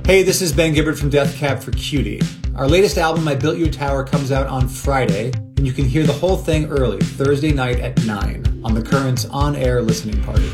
Hey, this is Ben Gibbard from Death Cab for Cutie. Our latest album, I Built You a Tower, comes out on Friday, and you can hear the whole thing early, Thursday night at 9, on The Current's on-air listening party.